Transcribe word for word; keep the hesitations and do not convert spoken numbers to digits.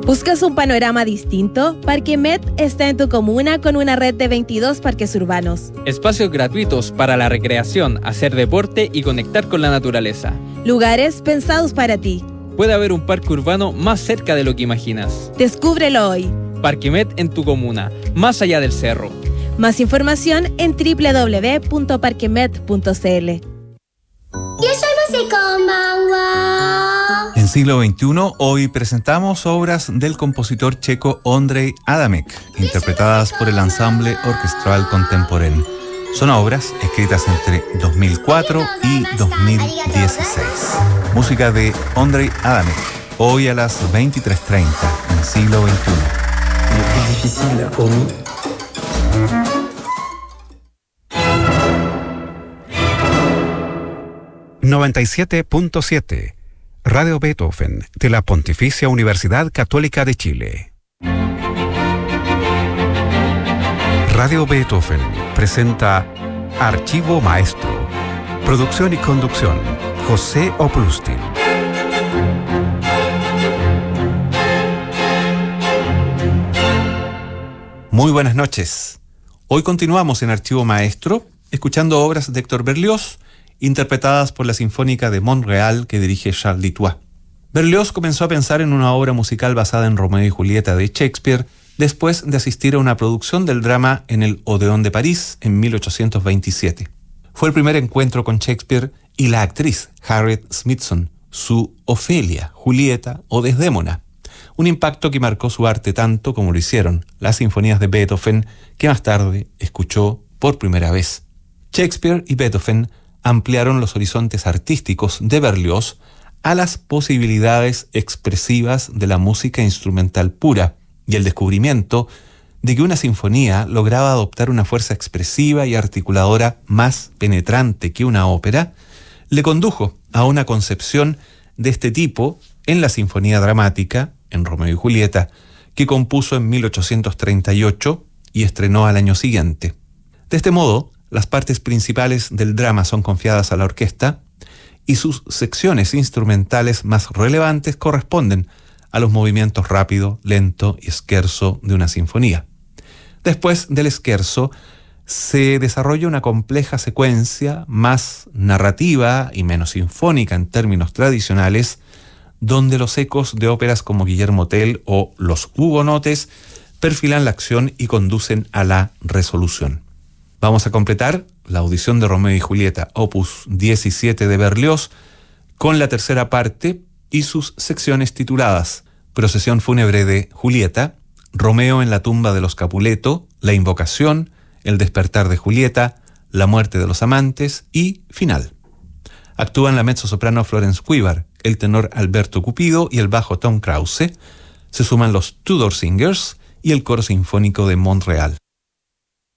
¿Buscas un panorama distinto? Parquemet está en tu comuna con una red de veintidós parques urbanos. Espacios gratuitos para la recreación, hacer deporte y conectar con la naturaleza. Lugares pensados para ti. Puede haber un parque urbano más cerca de lo que imaginas. Descúbrelo hoy. Parquemet en tu comuna, más allá del cerro. Más información en doble u doble u doble u punto parquemet punto c l. En siglo veintiuno, hoy presentamos obras del compositor checo Ondřej Adamek, interpretadas por el Ensemble Orquestral Contemporain. Son obras escritas entre dos mil cuatro y dos mil dieciséis. Música de Ondřej Adamek, hoy a las veintitrés treinta en siglo veintiuno. noventa y siete punto siete Radio Beethoven de la Pontificia Universidad Católica de Chile. Radio Beethoven presenta Archivo Maestro. Producción y conducción, José Oplustil. Muy buenas noches. Hoy continuamos en Archivo Maestro, escuchando obras de Héctor Berlioz, interpretadas por la Sinfónica de Montreal que dirige Charles Dutoit. Berlioz comenzó a pensar en una obra musical basada en Romeo y Julieta de Shakespeare después de asistir a una producción del drama en el Odeón de París en mil ochocientos veintisiete. Fue el primer encuentro con Shakespeare y la actriz Harriet Smithson, su Ofelia, Julieta o Desdémona. Un impacto que marcó su arte tanto como lo hicieron las sinfonías de Beethoven que más tarde escuchó por primera vez. Shakespeare y Beethoven ampliaron los horizontes artísticos de Berlioz a las posibilidades expresivas de la música instrumental pura y el descubrimiento de que una sinfonía lograba adoptar una fuerza expresiva y articuladora más penetrante que una ópera, le condujo a una concepción de este tipo en la Sinfonía Dramática, en Romeo y Julieta, que compuso en mil ochocientos treinta y ocho y estrenó al año siguiente. De este modo, las partes principales del drama son confiadas a la orquesta y sus secciones instrumentales más relevantes corresponden a los movimientos rápido, lento y scherzo de una sinfonía. Después del scherzo se desarrolla una compleja secuencia más narrativa y menos sinfónica en términos tradicionales, donde los ecos de óperas como Guillermo Tell o los hugonotes perfilan la acción y conducen a la resolución. Vamos a completar la audición de Romeo y Julieta, opus diecisiete de Berlioz, con la tercera parte y sus secciones tituladas Procesión fúnebre de Julieta, Romeo en la tumba de los Capuleto, La invocación, El despertar de Julieta, La muerte de los amantes y Final. Actúan la mezzosoprano Florence Quivar, el tenor Alberto Cupido y el bajo Tom Krause. Se suman los Tudor Singers y el coro sinfónico de Montreal.